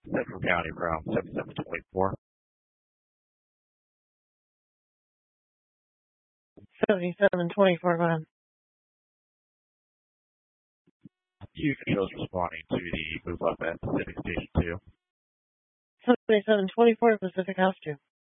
Central County from 7724. 7724, go ahead. Q controls responding to the move up at Pacific Station 2. 7724, Pacific House 2.